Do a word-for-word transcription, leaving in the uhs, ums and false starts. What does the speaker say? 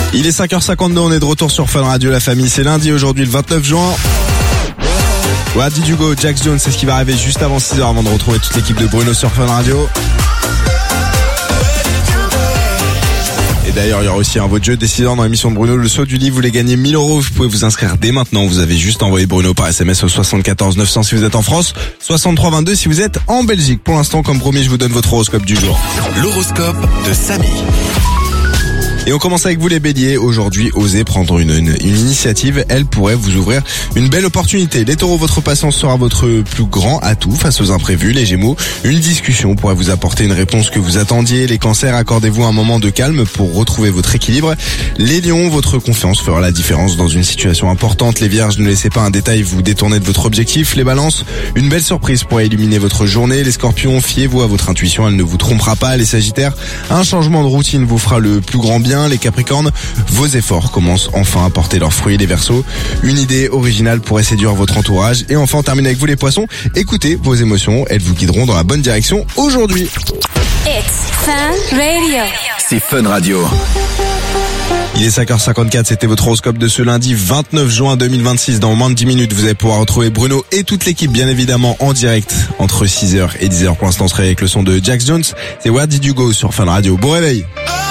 Il est cinq heures cinquante-deux, on est de retour sur Fun Radio, la famille. C'est lundi aujourd'hui, le vingt-neuf juin. What did you go, Jax Jones, c'est ce qui va arriver juste avant six heures avant de retrouver toute l'équipe de Bruno sur Fun Radio. Et d'ailleurs, il y aura aussi un vote jeu décidant dans l'émission de Bruno, le saut du lit. Vous voulez gagner mille euros, vous pouvez vous inscrire dès maintenant. Vous avez juste envoyé Bruno par S M S au soixante-quatorze neuf cents si vous êtes en France, soixante-trois vingt-deux si vous êtes en Belgique. Pour l'instant, comme promis, je vous donne votre horoscope du jour. L'horoscope de Samy. Et on commence avec vous les béliers. Aujourd'hui, osez prendre une, une, une initiative. Elle pourrait vous ouvrir une belle opportunité. Les taureaux, votre patience sera votre plus grand atout face aux imprévus. Les gémeaux, une discussion pourrait vous apporter une réponse que vous attendiez. Les cancers, accordez-vous un moment de calme pour retrouver votre équilibre. Les lions, votre confiance fera la différence dans une situation importante. Les vierges, ne laissez pas un détail vous détourner de votre objectif. Les balances, une belle surprise pourrait illuminer votre journée. Les scorpions, fiez-vous à votre intuition, elle ne vous trompera pas. Les sagittaires, un changement de routine vous fera le plus grand bien. Les capricornes, vos efforts commencent enfin à porter leurs fruits. Les verseaux, une idée originale pourrait séduire votre entourage. Et enfin, on termine avec vous les poissons. Écoutez vos émotions, elles vous guideront dans la bonne direction aujourd'hui. It's Fun Radio. C'est Fun Radio. Il est cinq heures cinquante-quatre, c'était votre horoscope de ce lundi vingt-neuf juin deux mille vingt-six. Dans moins de dix minutes, vous allez pouvoir retrouver Bruno et toute l'équipe, bien évidemment, en direct entre six heures et dix heures. Pour l'instant, on serait avec le son de Jax Jones. C'est Where Did You Go sur Fun Radio. Bon réveil.